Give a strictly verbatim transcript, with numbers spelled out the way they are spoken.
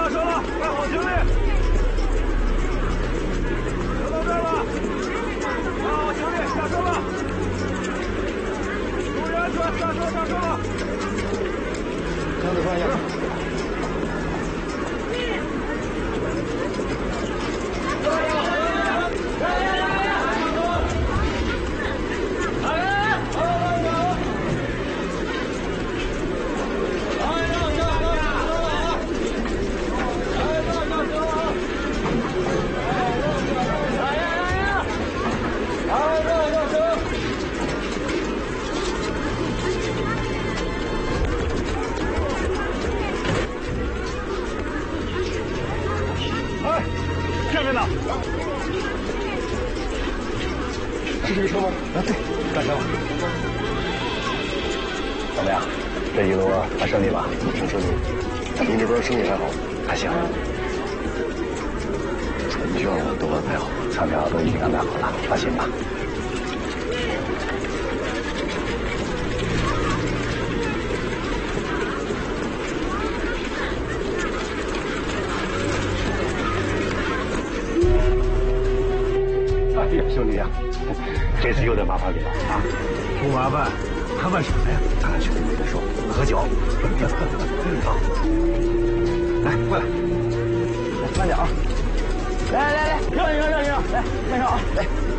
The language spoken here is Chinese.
下车了，带好行李。车到这儿了，带好行李，下车了。注意安全，下车下车了。 箱子放下。是这个车吗？啊，对，赶上了。怎么样？这一路还顺利吧？挺顺利。您这边生意还好？还行。船券都安排好，船票都已经安排好了，放心吧。哎呀，兄弟呀！这次又得麻烦你了啊！ 不麻烦，麻烦什么呀？ 啊，兄弟没得说，喝酒。好，来过来，来慢点啊！来来来来，让一让让一让，来慢上啊！来。